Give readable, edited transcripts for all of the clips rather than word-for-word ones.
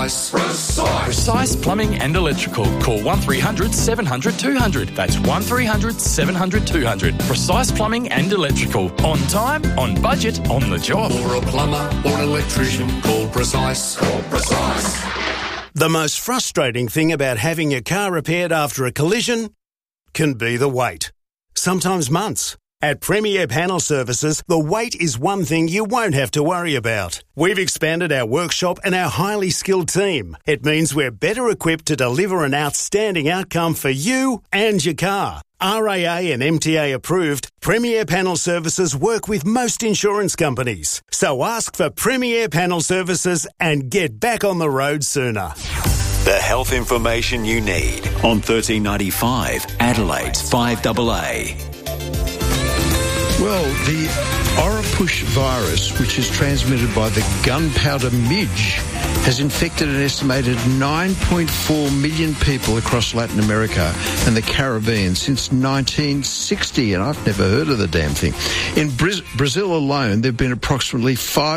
Precise. Precise Plumbing and Electrical. Call 1300 700 200. That's 1300 700 200. Precise Plumbing and Electrical. On time, on budget, on the job. For a plumber or an electrician, call Precise. Call Precise. The most frustrating thing about having your car repaired after a collision can be the wait. Sometimes months. At Premier Panel Services, the wait is one thing you won't have to worry about. We've expanded our workshop and our highly skilled team. It means we're better equipped to deliver an outstanding outcome for you and your car. RAA and MTA approved, Premier Panel Services work with most insurance companies. So ask for Premier Panel Services and get back on the road sooner. The health information you need on 1395 Adelaide's 5AA. Well, the Oropouche virus, which is transmitted by the gunpowder midge, has infected an estimated 9.4 million people across Latin America and the Caribbean since 1960, and I've never heard of the damn thing. In Brazil alone, there have been approximately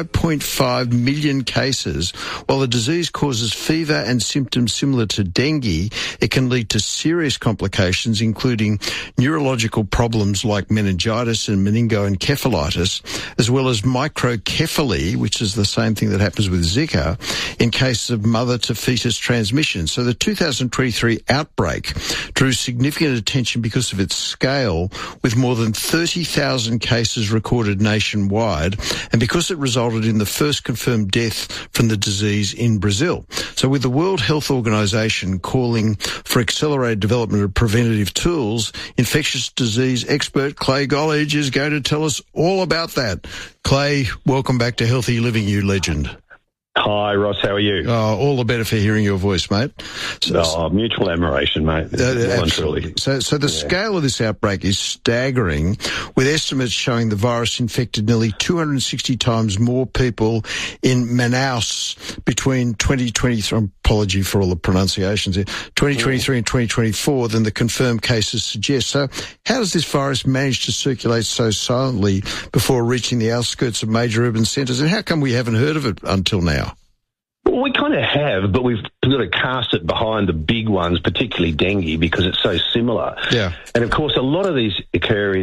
5.5 million cases. While the disease causes fever and symptoms similar to dengue, it can lead to serious complications, including neurological problems like meningitis and meningoencephalitis, as well as microcephaly, which is the same thing that happens with Zika, in cases of mother-to-fetus transmission. So the 2023 outbreak drew significant attention because of its scale, with more than 30,000 cases recorded nationwide, and because it resulted in the first confirmed death from the disease in Brazil. So with the World Health Organization calling for accelerated development of preventative tools, infectious disease expert Clay Gollidge is going to tell us all about that. Clay, welcome back to Healthy Living, you legend. Hi, Ross. How are you? Oh, all the better for hearing your voice, mate. Mutual admiration, mate. Absolutely. So the scale of this outbreak is staggering, with estimates showing the virus infected nearly 260 times more people in Manaus between 2023, apology for all the pronunciations here, 2023 and 2024 than the confirmed cases suggest. So how does this virus manage to circulate so silently before reaching the outskirts of major urban centres, and how come we haven't heard of it until now? Well, we kind of have, but we've got to cast it behind the big ones, particularly dengue, because it's so similar. Yeah. And of course, a lot of these occur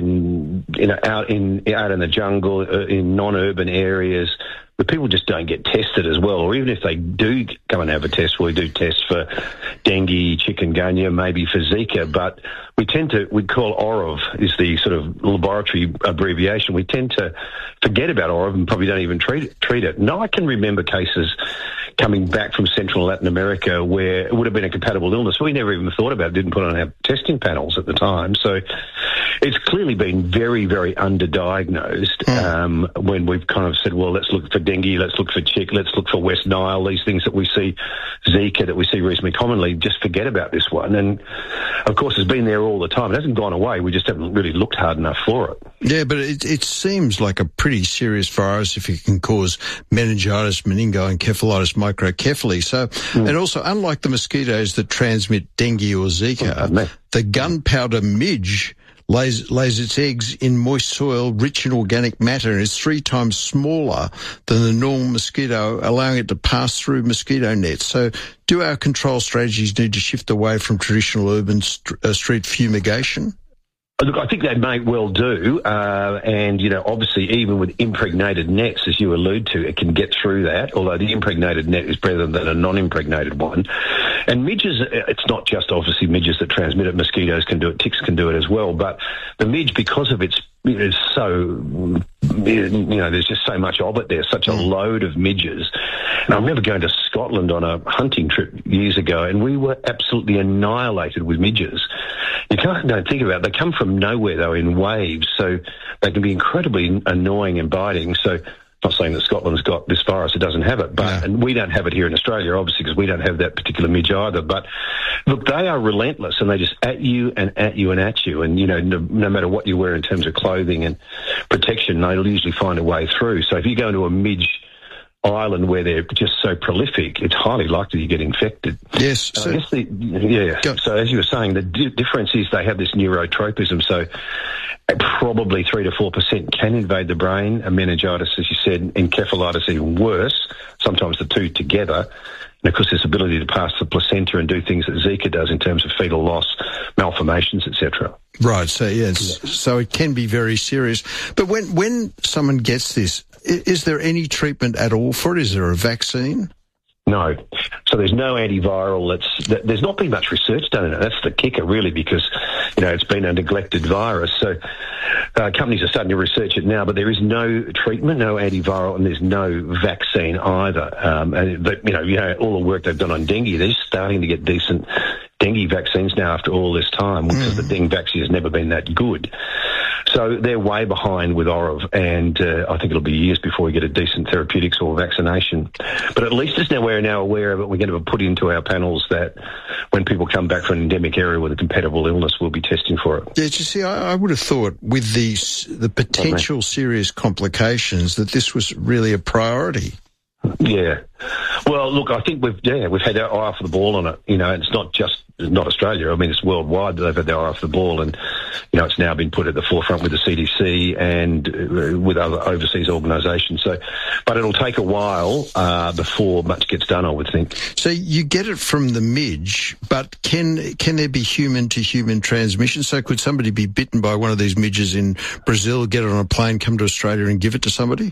out in the jungle, in non-urban areas, where people just don't get tested as well. Or even if they do come and have a test, we do tests for dengue, chikungunya, maybe for Zika, but we call OROV is the sort of laboratory abbreviation. We tend to forget about OROV and probably don't even treat it. Now, I can remember cases coming back from Central Latin America where it would have been a compatible illness. We never even thought about it, didn't put on our testing panels at the time. So it's clearly been very, very underdiagnosed when we've kind of said, well, let's look for dengue, let's look for Chik, let's look for West Nile, these things that we see, Zika that we see reasonably commonly, just forget about this one. And, of course, it's been there all the time. It hasn't gone away. We just haven't really looked hard enough for it. Yeah, but it seems like a pretty serious virus if it can cause meningitis, meningoencephalitis, microcephaly. So, and also, unlike the mosquitoes that transmit dengue or Zika, the gunpowder midge lays its eggs in moist soil rich in organic matter and is 3 times smaller than the normal mosquito, allowing it to pass through mosquito nets. So do our control strategies need to shift away from traditional urban street fumigation? Look, I think they may well do, and, obviously even with impregnated nets, as you allude to, it can get through that, although the impregnated net is better than a non-impregnated one. And midges, it's not just obviously midges that transmit it, mosquitoes can do it, ticks can do it as well, but the midge, because of its there's just so much of it there, such a load of midges. And I remember going to Scotland on a hunting trip years ago, and we were absolutely annihilated with midges. Don't think about it. They come from nowhere, though, in waves, so they can be incredibly annoying and biting. So not saying that Scotland's got this virus, it doesn't have it, but and we don't have it here in Australia, obviously, because we don't have that particular midge either. But look, they are relentless, and they just at you and at you and at you. And, no matter what you wear in terms of clothing and protection, they'll usually find a way through. So if you go into a midge island where they're just so prolific, it's highly likely you get infected. Yes. So, I guess so as you were saying, the difference is they have this neurotropism, so probably 3 to 4% can invade the brain. A meningitis, as you said, encephalitis even worse, sometimes the two together. And, of course, this ability to pass the placenta and do things that Zika does in terms of fetal loss, malformations, etc. Right, so so it can be very serious. But when someone gets this, is there any treatment at all for it? Is there a vaccine? No. So there's no antiviral. There's not been much research done in it. That's the kicker, really, because, it's been a neglected virus. So companies are starting to research it now, but there is no treatment, no antiviral, and there's no vaccine either. All the work they've done on dengue, they're starting to get decent dengue vaccines now after all this time, because the dengue vaccine has never been that good. So they're way behind with Oriv, and I think it'll be years before we get a decent therapeutics or vaccination. But at least we're now aware of it. We're going to put into our panels that when people come back from an endemic area with a compatible illness, we'll be testing for it. Yeah, you see, I would have thought with the potential serious complications that this was really a priority. Yeah. Well, look, I think we've had our eye off the ball on it. It's not Australia. I mean, it's worldwide that they've had their eye off the ball, and it's now been put at the forefront with the CDC and with other overseas organisations. So, but it'll take a while before much gets done, I would think. So you get it from the midge, but can there be human-to-human transmission? So could somebody be bitten by one of these midges in Brazil, get it on a plane, come to Australia, and give it to somebody?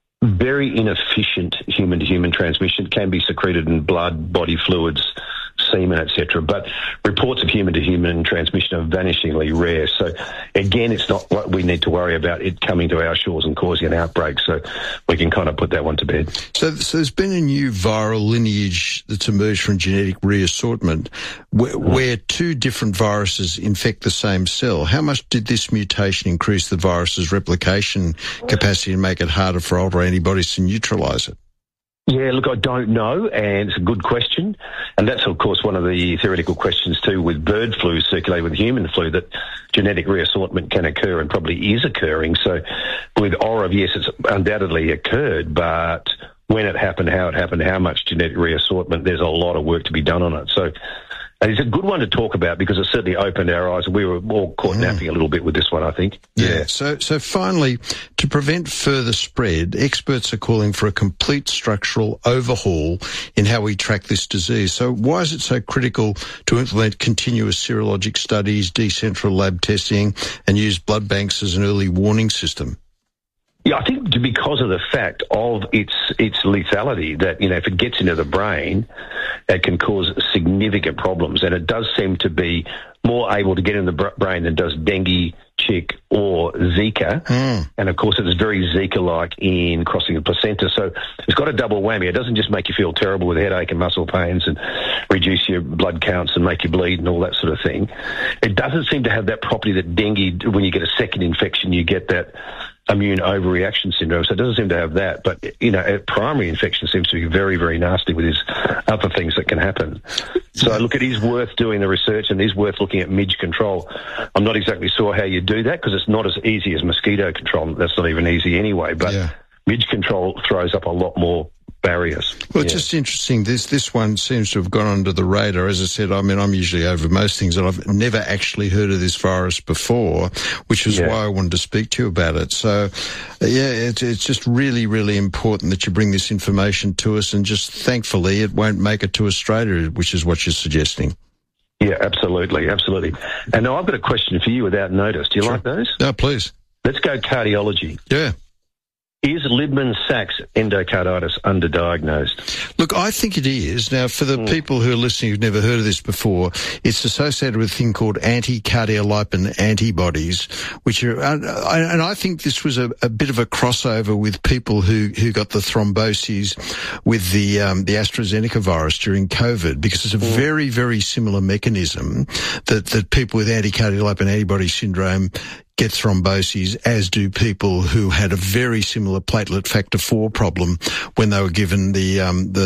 Very inefficient human-to-human transmission. Can be secreted in blood, body fluids, semen, etc. But reports of human-to-human transmission are vanishingly rare. So, again, it's not what we need to worry about, it coming to our shores and causing an outbreak. So we can kind of put that one to bed. So there's been a new viral lineage that's emerged from genetic reassortment where two different viruses infect the same cell. How much did this mutation increase the virus's replication capacity and make it harder for older antibodies to neutralise it? Yeah, look, I don't know, and it's a good question. And that's, of course, one of the theoretical questions, too, with bird flu circulating with human flu, that genetic reassortment can occur and probably is occurring. So with Oriv, yes, it's undoubtedly occurred, but when it happened, how much genetic reassortment, there's a lot of work to be done on it. So and it's a good one to talk about because it certainly opened our eyes. We were all caught napping a little bit with this one, I think. Yeah. So finally, to prevent further spread, experts are calling for a complete structural overhaul in how we track this disease. So why is it so critical to implement continuous serologic studies, decentral lab testing, and use blood banks as an early warning system? Yeah, I think because of the fact of its lethality, that, if it gets into the brain, it can cause significant problems. And it does seem to be more able to get in the brain than does dengue, chick, or Zika. And, of course, it's very Zika-like in crossing the placenta. So it's got a double whammy. It doesn't just make you feel terrible with headache and muscle pains and reduce your blood counts and make you bleed and all that sort of thing. It doesn't seem to have that property that dengue, when you get a second infection, you get that immune overreaction syndrome. So it doesn't seem to have that. But, a primary infection seems to be very, very nasty with these other things that can happen. So, look, it is worth doing the research and it is worth looking at midge control. I'm not exactly sure how you do that because it's not as easy as mosquito control. That's not even easy anyway. But midge control throws up a lot more barriers. Well, it's just interesting. This one seems to have gone under the radar. As I said, I mean, I'm usually over most things, and I've never actually heard of this virus before, which is why I wanted to speak to you about it. So, it's just really, really important that you bring this information to us, and just thankfully it won't make it to Australia, which is what you're suggesting. Yeah, absolutely, absolutely. And now I've got a question for you without notice. Do you like those? No, please. Let's go cardiology. Yeah. Is Liebman-Sachs endocarditis underdiagnosed? Look, I think it is. Now, for the people who are listening who've never heard of this before, it's associated with a thing called anti-cardiolipin antibodies, which are, and I think this was a bit of a crossover with people who got the thromboses with the AstraZeneca virus during COVID, because it's a very, very similar mechanism that people with anti-cardiolipin antibody syndrome get thromboses, as do people who had a very similar platelet factor 4 problem when they were given the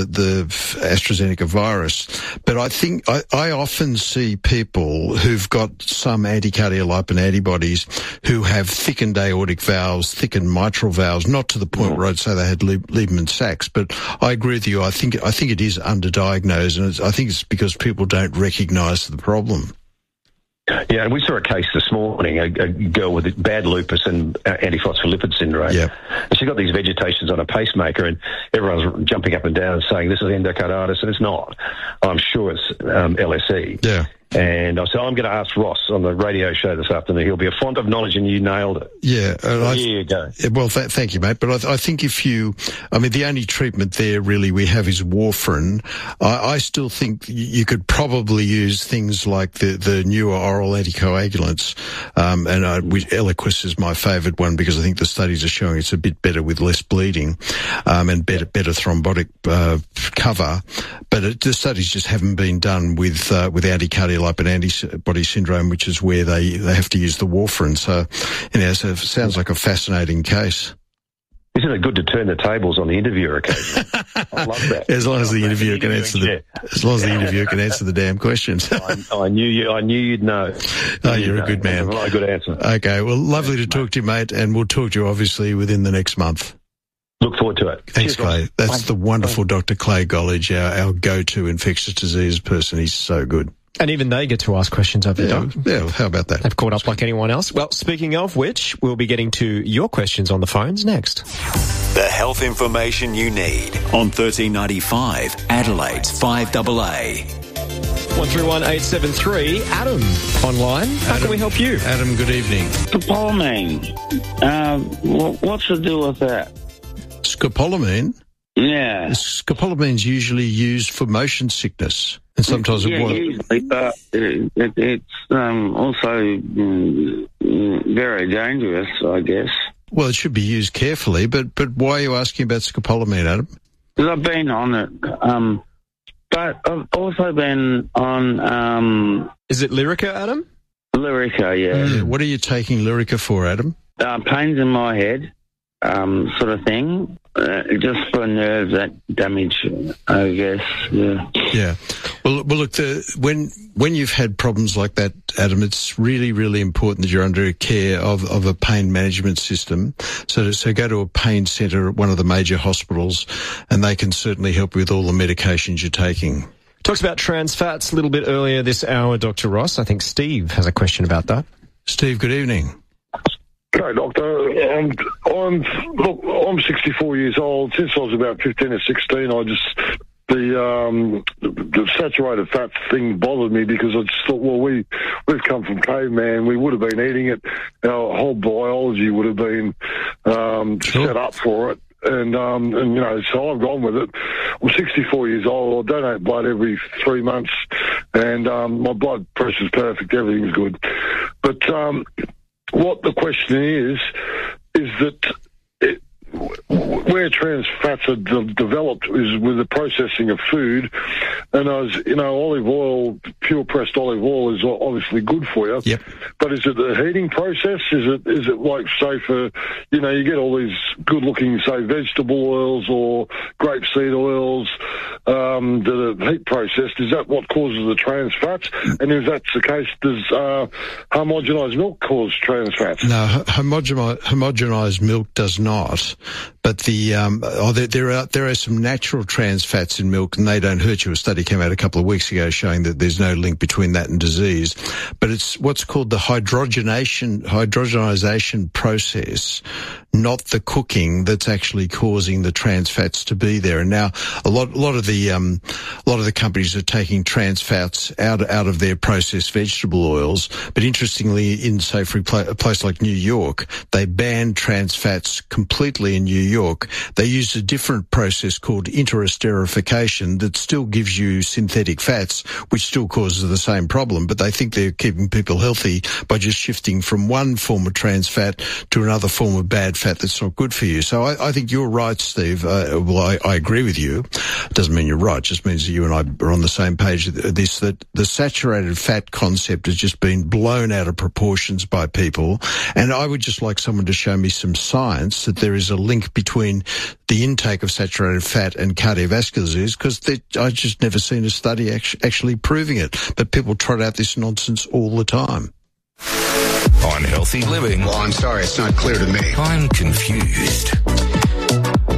AstraZeneca virus. But I think I often see people who've got some anti-cardiolipin antibodies who have thickened aortic valves, thickened mitral valves, not to the point where I'd say they had Liebman-Sachs, but I agree with you. I think it is underdiagnosed, and I think it's because people don't recognise the problem. Yeah, and we saw a case this morning, a girl with bad lupus and antiphospholipid syndrome. Yep. And she got these vegetations on a pacemaker, and everyone's jumping up and down and saying, this is endocarditis, and it's not. I'm sure it's LSE. Yeah. And I said, I'm going to ask Ross on the radio show this afternoon. He'll be a font of knowledge, and you nailed it. Yeah. There you go. Well, thank you, mate. But I think the only treatment there really we have is warfarin. I still think you could probably use things like the newer oral anticoagulants. Eliquis is my favourite one because I think the studies are showing it's a bit better with less bleeding, and better thrombotic cover. But the studies just haven't been done with anticardiolipin antibody syndrome, which is where they have to use the warfarin. So, so it sounds like a fascinating case. Isn't it good to turn the tables on the interviewer occasionally? I love that. As long as the interviewer can answer the damn questions. I knew you'd know. You're a good man. That's a very good answer. Okay, well, lovely to talk to you, mate, and we'll talk to you obviously within the next month. Look forward to it. Thanks, Cheers, Clay. That's the wonderful Dr. Clay Gollidge, our go-to infectious disease person. He's so good. And even they get to ask questions over there. Yeah, how about that? They've caught up like anyone else. Well, speaking of which, we'll be getting to your questions on the phones next. The health information you need on 1395 Adelaide's 5AA. 131873. Adam online. How can we help you? Adam, good evening. Scopolamine. What's the deal with that? Scopolamine? Yeah. Scopolamine is usually used for motion sickness, and sometimes usually, but it's also very dangerous, I guess. Well, it should be used carefully, but why are you asking about scopolamine, Adam? Because I've been on it, but I've also been on... Is it Lyrica, Adam? Lyrica, yeah. What are you taking Lyrica for, Adam? Pains in my head, sort of thing. Just for nerves that damage, I guess. Yeah. Yeah. Well, look. When you've had problems like that, Adam, it's really, really important that you're under care of a pain management system. So go to a pain centre at one of the major hospitals, and they can certainly help you with all the medications you're taking. Talks about trans fats a little bit earlier this hour, Dr. Ross. I think Steve has a question about that. Steve, good evening. Okay, Doctor. I'm 64 years old. Since I was about 15 or 16, the saturated fat thing bothered me because I just thought, well, we've come from caveman. We would have been eating it. Our whole biology would have been set up for it. And so I've gone with it. I'm 64 years old. I donate blood every 3 months, and my blood pressure's perfect. Everything's good. But what the question is that where trans fats are developed is with the processing of food, and olive oil, pure pressed olive oil is obviously good for you. Yep. But is it the heating process? Is it like, say, for, you get all these good looking, say, vegetable oils or grapeseed oils that are heat processed? Is that what causes the trans fats? And if that's the case, does homogenised milk cause trans fats? No, homogenised milk does not. But there are some natural trans fats in milk, and they don't hurt you. A study came out a couple of weeks ago showing that there's no link between that and disease. But it's what's called the hydrogenization process, not the cooking, that's actually causing the trans fats to be there. And now a lot of the companies are taking trans fats out of their processed vegetable oils. But interestingly, in, say, for a place like New York, they banned trans fats completely in New York. They used a different process called interesterification that still gives you synthetic fats, which still causes the same problem, but they think they're keeping people healthy by just shifting from one form of trans fat to another form of bad fat that's not good for you. So I think you're right, Steve. I agree with you. It doesn't mean you're right. It just means that you and I are on the same page with this, that the saturated fat concept has just been blown out of proportions by people. And I would just like someone to show me some science that there is a link between the intake of saturated fat and cardiovascular disease, because I've just never seen a study actually proving it. But people trot out this nonsense all the time. On Healthy Living. Well, I'm sorry, it's not clear to me. I'm confused.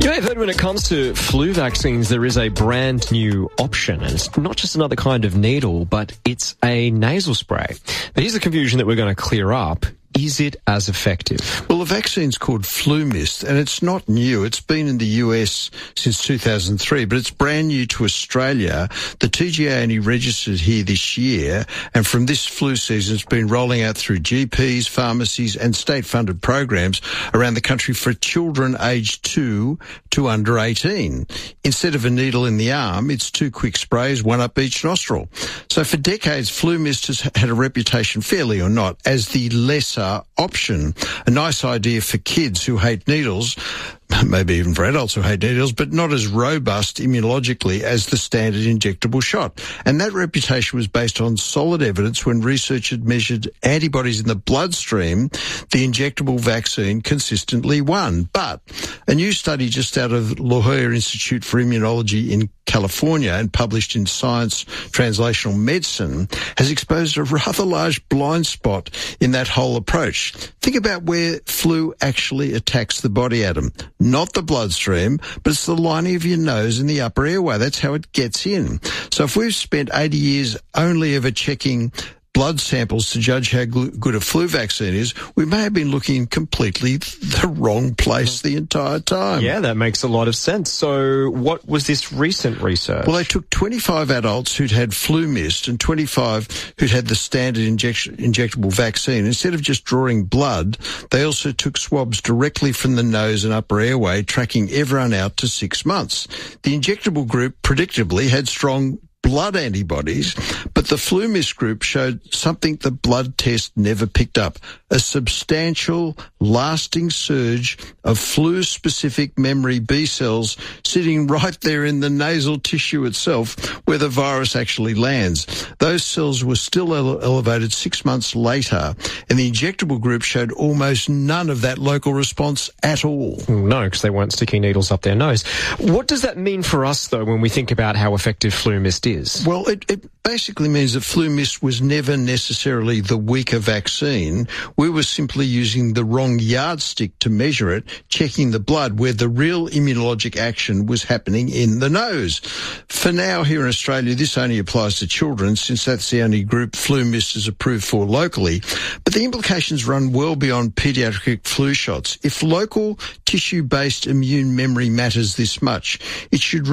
You may have heard when it comes to flu vaccines, there is a brand new option, and it's not just another kind of needle, but it's a nasal spray. But here's the confusion that we're going to clear up. Is it as effective? Well, the vaccine's called FluMist, and it's not new. It's been in the US since 2003, but it's brand new to Australia. The TGA only registered here this year, and from this flu season, it's been rolling out through GPs, pharmacies, and state-funded programs around the country for children aged 2 to under 18. Instead of a needle in the arm, it's 2 quick sprays, 1 up each nostril. So for decades, FluMist has had a reputation, fairly or not, as the lesser option. A nice idea for kids who hate needles, maybe even for adults who hate needles, but not as robust immunologically as the standard injectable shot. And that reputation was based on solid evidence when research had measured antibodies in the bloodstream. The injectable vaccine consistently won. But a new study just out of La Jolla Institute for Immunology in California and published in Science Translational Medicine has exposed a rather large blind spot in that whole approach. Think about where flu actually attacks the body atom. Not the bloodstream, but it's the lining of your nose and the upper airway. That's how it gets in. So if we've spent 80 years only ever checking blood samples to judge how good a flu vaccine is, we may have been looking in completely the wrong place the entire time. Yeah, that makes a lot of sense. So what was this recent research? Well, they took 25 adults who'd had FluMist and 25 who'd had the standard injectable vaccine. Instead of just drawing blood, they also took swabs directly from the nose and upper airway, tracking everyone out to 6 months. The injectable group predictably had strong blood antibodies, but the FluMist group showed something the blood test never picked up, a substantial, lasting surge of flu-specific memory B cells sitting right there in the nasal tissue itself where the virus actually lands. Those cells were still elevated 6 months later, and the injectable group showed almost none of that local response at all. No, because they weren't sticking needles up their nose. What does that mean for us, though, when we think about how effective FluMist is? Well, it basically means that FluMist was never necessarily the weaker vaccine. We were simply using the wrong yardstick to measure it, checking the blood where the real immunologic action was happening in the nose. For now, here in Australia, this only applies to children since that's the only group FluMist is approved for locally. But the implications run well beyond paediatric flu shots. If local tissue-based immune memory matters this much, it should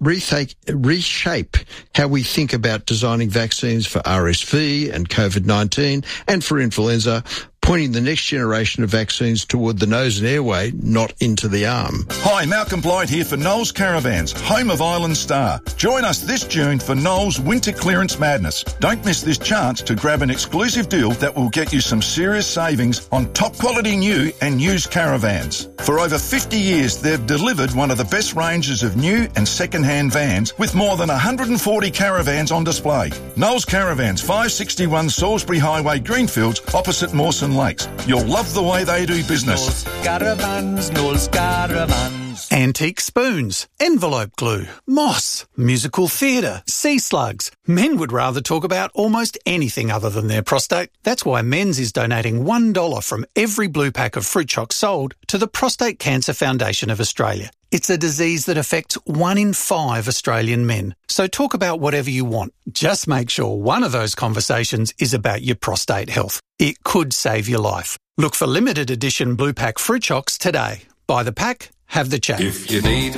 reshape how we think about designing vaccines for RSV and COVID-19 and for influenza, pointing the next generation of vaccines toward the nose and airway, not into the arm. Hi, Malcolm Blight here for Knowles Caravans, home of Island Star. Join us this June for Knowles Winter Clearance Madness. Don't miss this chance to grab an exclusive deal that will get you some serious savings on top quality new and used caravans. For over 50 years, they've delivered one of the best ranges of new and second-hand vans with more than 140 caravans on display. Knowles Caravans, 561 Salisbury Highway, Greenfields, opposite Mawson Lakes. You'll love the way they do business. Knowles Caravans. Antique spoons, envelope glue, moss, musical theatre, sea slugs. Men would rather talk about almost anything other than their prostate. That's why Men's is donating $1 from every blue pack of fruit chocs sold to the Prostate Cancer Foundation of Australia. It's a disease that affects 1 in 5 Australian men. So talk about whatever you want. Just make sure one of those conversations is about your prostate health. It could save your life. Look for limited edition blue pack fruit chocs today. Buy the pack, have the chat. If you need